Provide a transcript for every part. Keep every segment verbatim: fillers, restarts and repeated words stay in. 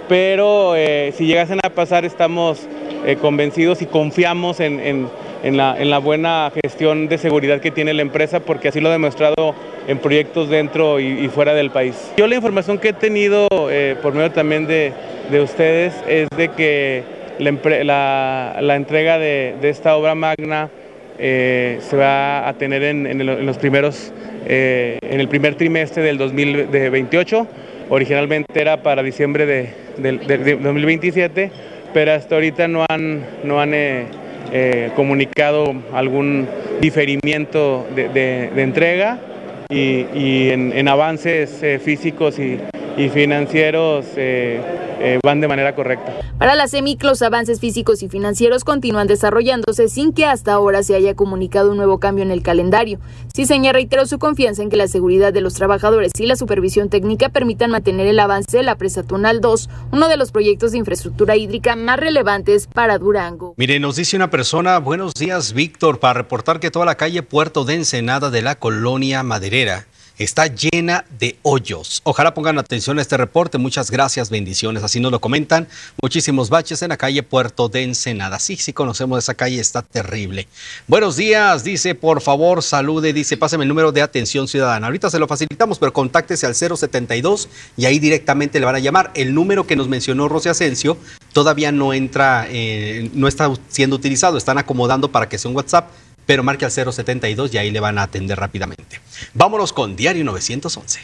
pero eh, si llegasen a pasar estamos eh, convencidos y confiamos en, en, en, la, en la buena gestión de seguridad que tiene la empresa, porque así lo ha demostrado en proyectos dentro y, y fuera del país. Yo la información que he tenido eh, por medio también de, de ustedes es de que la, la, la entrega de, de esta obra magna eh, se va a tener en, en, el, en los primeros, eh, en el primer trimestre del dos mil veintiocho. Originalmente era para diciembre de, de, de, de dos mil veintisiete, pero hasta ahorita no han, no han eh, eh, comunicado algún diferimiento de, de, de entrega y, y en, en avances eh, físicos y, y financieros eh, eh, van de manera correcta. Para la CEMIC, los avances físicos y financieros continúan desarrollándose sin que hasta ahora se haya comunicado un nuevo cambio en el calendario. Ciseña reiteró su confianza en que la seguridad de los trabajadores y la supervisión técnica permitan mantener el avance de la presa Tonal dos, uno de los proyectos de infraestructura hídrica más relevantes para Durango. Mire, nos dice una persona: buenos días, Víctor, para reportar que toda la calle Puerto de Ensenada de la colonia Maderera está llena de hoyos. Ojalá pongan atención a este reporte. Muchas gracias, bendiciones. Así nos lo comentan. Muchísimos baches en la calle Puerto de Ensenada. Sí, sí conocemos esa calle, está terrible. Buenos días, dice, por favor, salude, dice, pásame el número de atención ciudadana. Ahorita se lo facilitamos, pero contáctese al cero setenta y dos y ahí directamente le van a llamar. El número que nos mencionó Rosy Asensio todavía no entra, eh, no está siendo utilizado. Están acomodando para que sea un WhatsApp, pero marque al cero setenta y dos y ahí le van a atender rápidamente. Vámonos con Diario novecientos once.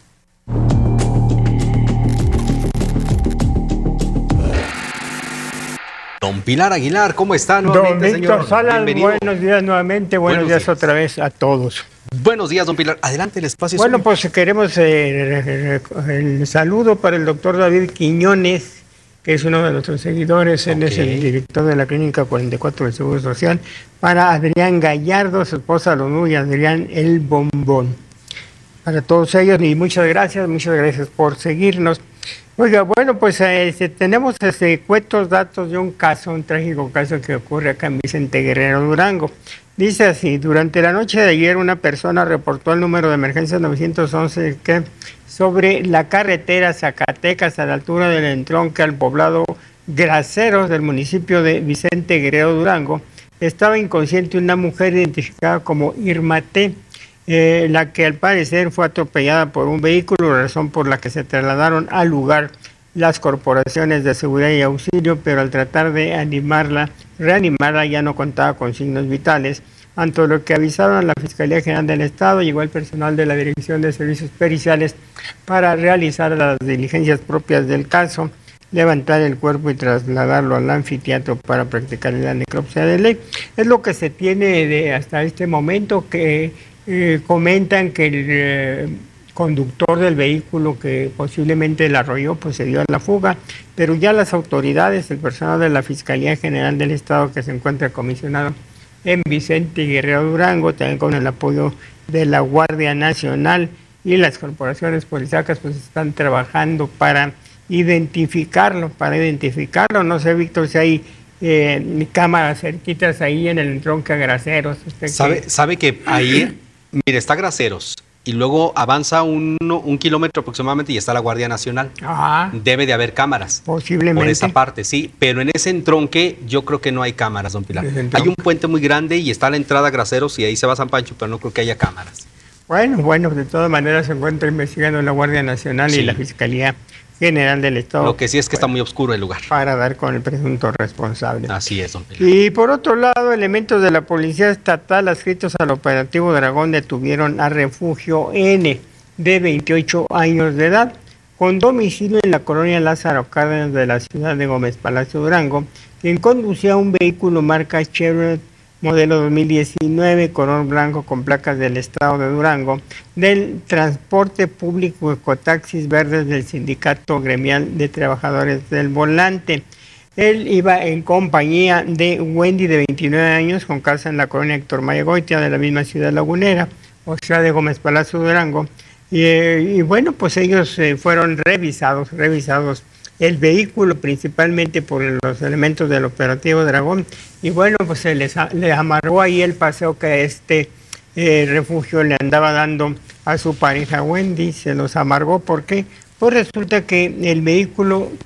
Don Pilar Aguilar, ¿cómo está nuevamente, don Víctor señor? Salas, Bienvenido. buenos días nuevamente, buenos, buenos días, días otra vez a todos. Buenos días, don Pilar. Adelante, el espacio. Bueno, suyo. Pues queremos eh, el saludo para el doctor David Quiñones, que es uno de nuestros seguidores. Okay. Él es el director de la Clínica cuarenta y cuatro del Seguro Social. Para Adrián Gallardo, su esposa Lonu y Adrián El Bombón. Para todos ellos, y muchas gracias, muchas gracias por seguirnos. Oiga, bueno, pues este, tenemos este, cuentos datos de un caso, un trágico caso que ocurre acá en Vicente Guerrero, Durango. Dice así: durante la noche de ayer una persona reportó al número de emergencia novecientos once que sobre la carretera Zacatecas a la altura del entronque al poblado Graceros del municipio de Vicente Guerrero, Durango, estaba inconsciente una mujer identificada como Irma T., eh, la que al parecer fue atropellada por un vehículo, razón por la que se trasladaron al lugar las corporaciones de seguridad y auxilio, pero al tratar de animarla, reanimarla, ya no contaba con signos vitales, ante lo que avisaron a la Fiscalía General del Estado. Llegó el personal de la Dirección de Servicios Periciales para realizar las diligencias propias del caso, levantar el cuerpo y trasladarlo al anfiteatro para practicar la necropsia de ley. Es lo que se tiene de hasta este momento, que eh, comentan que el eh, conductor del vehículo que posiblemente la arrolló, pues se dio a la fuga, pero ya las autoridades, el personal de la Fiscalía General del Estado, que se encuentra comisionado en Vicente Guerrero, Durango, también con el apoyo de la Guardia Nacional y las corporaciones policíacas, pues están trabajando para identificarlo, para identificarlo. No sé, Víctor, si hay eh, cámaras cerquitas ahí en el entronque a Graceros. ¿Usted ¿Sabe, qué? sabe que ahí, mire, está Graceros, y luego avanza un, un kilómetro aproximadamente y está la Guardia Nacional. Ah, debe de haber cámaras. Posiblemente. Por esa parte, sí, pero en ese entronque yo creo que no hay cámaras, don Pilar. Hay un puente muy grande y está la entrada a Graceros y ahí se va San Pancho, pero no creo que haya cámaras. Bueno, bueno, de todas maneras se encuentra investigando la Guardia Nacional sí. y la Fiscalía General del Estado. Lo que sí es que está muy oscuro el lugar. Para dar con el presunto responsable. Así es, don Pilar. Y por otro lado, elementos de la Policía Estatal adscritos al operativo Dragón detuvieron a Refugio N, de veintiocho años de edad, con domicilio en la colonia Lázaro Cárdenas de la ciudad de Gómez Palacio, Durango, quien conducía un vehículo marca Chevrolet modelo dos mil diecinueve, color blanco con placas del estado de Durango, del transporte público Ecotaxis Verdes del Sindicato Gremial de Trabajadores del Volante. Él iba en compañía de Wendy, de veintinueve años, con casa en la colonia Héctor Mayagoitia, de la misma ciudad lagunera, o sea, de Gómez Palacio, Durango. Y, y bueno, pues ellos eh, fueron revisados, revisados el vehículo principalmente por los elementos del operativo Dragón, y bueno, pues se les, les amarró ahí el paseo que este eh, refugio le andaba dando a su pareja Wendy. Se los amargó porque pues resulta que el vehículo